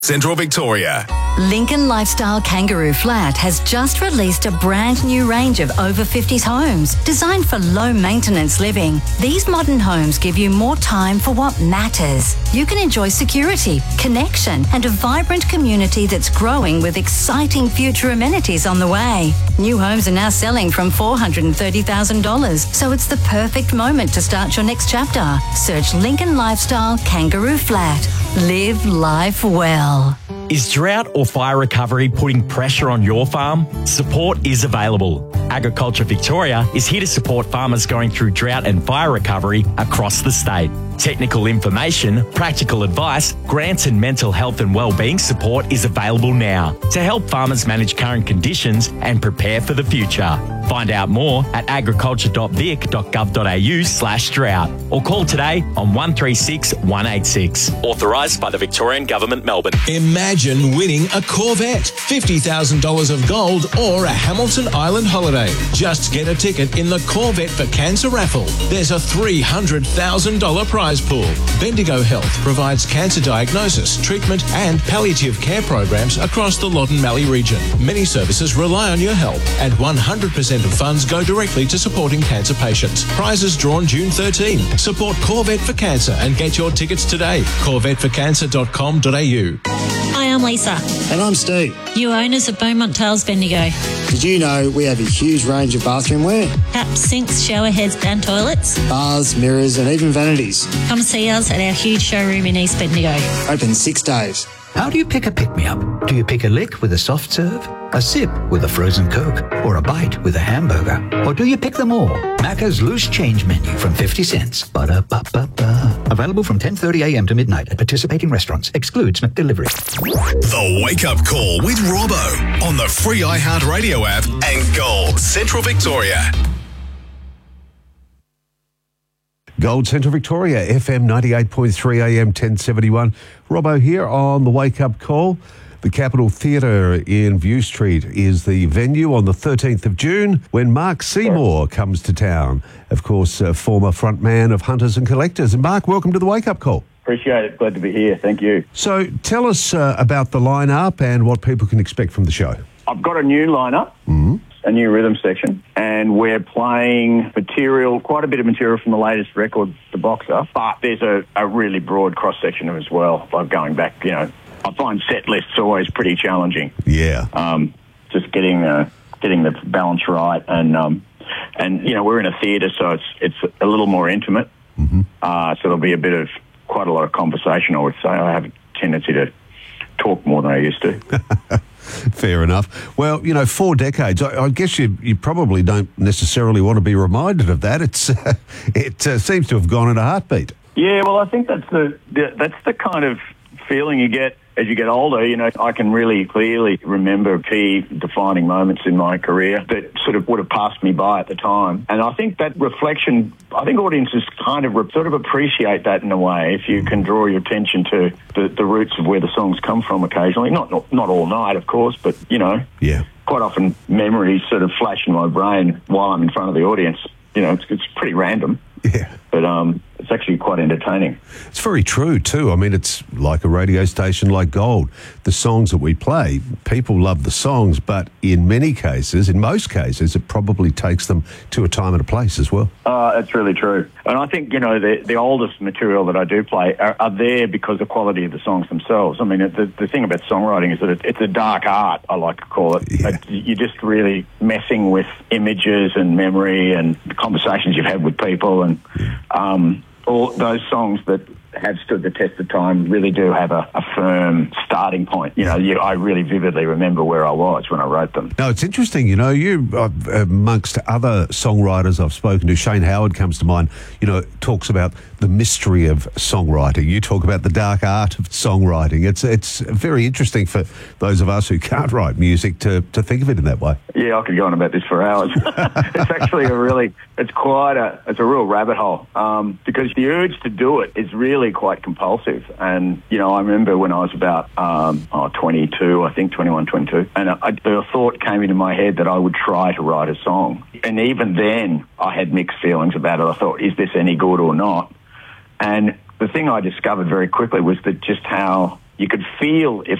Central Victoria. Lincoln Lifestyle Kangaroo Flat has just released a brand new range of over 50s homes designed for low maintenance living. These modern homes give you more time for what matters. You can enjoy security, connection, and a vibrant community that's growing with exciting future amenities on the way. New homes are now selling from $430,000, so it's the perfect moment to start your next chapter. Search Lincoln Lifestyle Kangaroo Flat. Live life well. Is drought or fire recovery putting pressure on your farm? Support is available. Agriculture Victoria is here to support farmers going through drought and fire recovery across the state. Technical information, practical advice, grants and mental health and wellbeing support is available now to help farmers manage current conditions and prepare for the future. Find out more at agriculture.vic.gov.au/drought or call today on 136 186. Authorised by the Victorian Government, Melbourne. Imagine winning a Corvette, $50,000 of gold or a Hamilton Island holiday. Just get a ticket in the Corvette for Cancer raffle. There's a $300,000 prize pool. Bendigo Health provides cancer diagnosis, treatment and palliative care programs across the Loddon Mallee region. Many services rely on your help and 100% of funds go directly to supporting cancer patients. Prizes drawn June 13. Support Corvette for Cancer and get your tickets today. CorvetteForCancer.com.au. Hi, I'm Lisa. And I'm Steve. You owners of Beaumont Tales Bendigo. Did you know we have a huge range of bathroom wear? Taps, sinks, shower heads and toilets. Baths, mirrors and even vanities. Come see us at our huge showroom in East Bendigo. Open 6 days. How do you pick a pick-me-up? Do you pick a lick with a soft serve, a sip with a frozen Coke, or a bite with a hamburger? Or do you pick them all? Macca's Loose Change Menu from 50 cents. Ba-da-ba-ba-ba. Available from 10:30 a.m. to midnight at participating restaurants. Excludes McDelivery. The Wake Up Call with Robbo on the free iHeartRadio app and Gold Central Victoria. Gold Central Victoria, FM 98.3 AM 1071. Robbo here on the Wake Up Call. The Capitol Theatre in View Street is the venue on the 13th of June when Mark Seymour comes to town. Of course, former frontman of Hunters and Collectors. And Mark, welcome to the Wake Up Call. Appreciate it. Glad to be here. Thank you. So tell us about the lineup and what people can expect from the show. I've got a new lineup. A new rhythm section, and we're playing material, quite a bit of material from the latest record, The Boxer, but there's a really broad cross-section as well, like going back, I find set lists always pretty challenging. Yeah. Just getting the balance right, and we're in a theatre, so it's a little more intimate, so there'll be quite a lot of conversation, I would say. I have a tendency to talk more than I used to. Fair enough. Well, 4 decades. I guess you probably don't necessarily want to be reminded of that. It seems to have gone in a heartbeat. Yeah, well, I think that's the kind of feeling you get as you get older. I can really clearly remember key defining moments in my career that sort of would have passed me by at the time. And I think that reflection, audiences kind of sort of appreciate that in a way, if you can draw your attention to the roots of where the songs come from occasionally. Not all night, of course, but, yeah. Quite often memories sort of flash in my brain while I'm in front of the audience. It's pretty random. Yeah. But it's actually quite entertaining. It's very true too. I mean, it's like a radio station like Gold. The songs that we play, people love the songs, but in most cases, it probably takes them to a time and a place as well. That's really true. And I think, the oldest material that I do play are there because of the quality of the songs themselves. I mean, the thing about songwriting is that it's a dark art, I like to call it. Yeah. You're just really messing with images and memory and the conversations you've had with people, and all those songs that have stood the test of time really do have a firm starting point. I really vividly remember where I was when I wrote them. No, it's interesting. You amongst other songwriters I've spoken to, Shane Howard comes to mind, talks about the mystery of songwriting. You talk about the dark art of songwriting. It's very interesting for those of us who can't write music to think of it in that way. Yeah, I could go on about this for hours. It's actually a real rabbit hole, because the urge to do it is really quite compulsive. And, I remember when I was about 22, I think 21, 22, and the thought came into my head that I would try to write a song. And even then, I had mixed feelings about it. I thought, is this any good or not? And the thing I discovered very quickly was that just how you could feel if